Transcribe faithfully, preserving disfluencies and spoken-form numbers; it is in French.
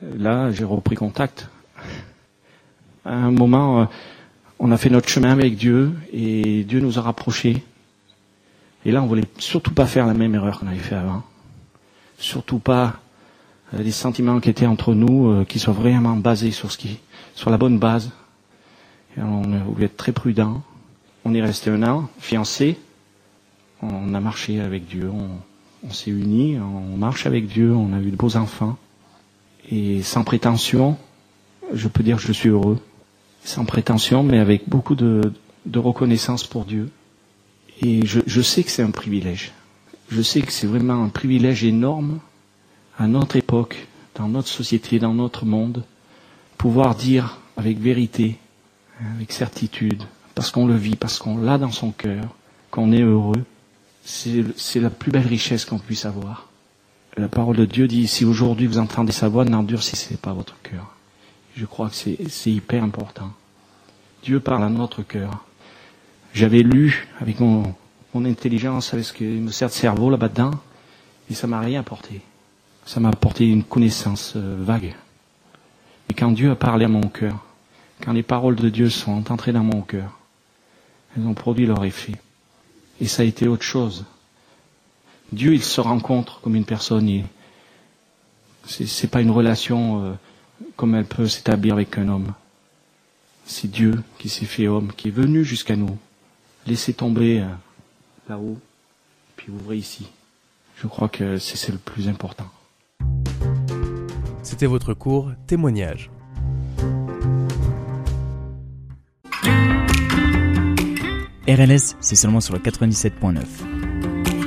Là, j'ai repris contact. À un moment, on a fait notre chemin avec Dieu et Dieu nous a rapprochés. Et là, on voulait surtout pas faire la même erreur qu'on avait fait avant. Surtout pas des sentiments qui étaient entre nous, euh, qui soient vraiment basés sur ce qui, sur la bonne base. Et on voulait être très prudent. On est resté un an, fiancés. On a marché avec Dieu. On, on s'est unis. On marche avec Dieu. On a eu de beaux enfants. Et sans prétention, je peux dire que je suis heureux. Sans prétention, mais avec beaucoup de, de reconnaissance pour Dieu. Et je, je sais que c'est un privilège. Je sais que c'est vraiment un privilège énorme à notre époque, dans notre société, dans notre monde, pouvoir dire avec vérité, avec certitude, parce qu'on le vit, parce qu'on l'a dans son cœur, qu'on est heureux. C'est, c'est la plus belle richesse qu'on puisse avoir. La parole de Dieu dit, si aujourd'hui vous entendez sa voix, n'endurcissez pas votre cœur. Je crois que c'est, c'est hyper important. Dieu parle à notre cœur. J'avais lu avec mon, mon intelligence, avec ce qui me sert de cerveau là-bas-dedans, et ça m'a rien apporté. Ça m'a apporté une connaissance euh, vague. Et quand Dieu a parlé à mon cœur, quand les paroles de Dieu sont entrées dans mon cœur, elles ont produit leur effet. Et ça a été autre chose. Dieu, il se rencontre comme une personne. Et c'est, c'est pas une relation euh, comme elle peut s'établir avec un homme. C'est Dieu qui s'est fait homme, qui est venu jusqu'à nous. Laissez tomber euh, là-haut, puis ouvrez ici. Je crois que c'est, c'est le plus important. C'était votre cours Témoignage. R L S, c'est seulement sur le quatre-vingt-dix-sept point neuf.